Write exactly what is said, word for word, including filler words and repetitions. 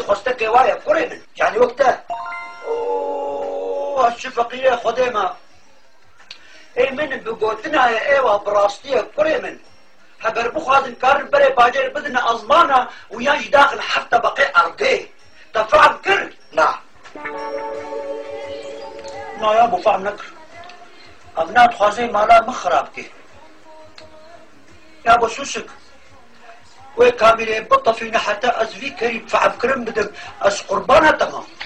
خستك وايا كوري من يعني وقتها اوه الشفقية خديمة اي من بقوتنا يا ايوه براستية كوري من هبر بخوازن كارن بري باجر بدنا ازمانا وياش داخل حتى بقي ارضي تفهم كر لا لا يا ابو فهم نكر ابنات خوازي مالا مخرابكي يا ابو سوسك وكامل بطة فينا حتى ازفي كريم فعب كرم بدم از قربانة تمام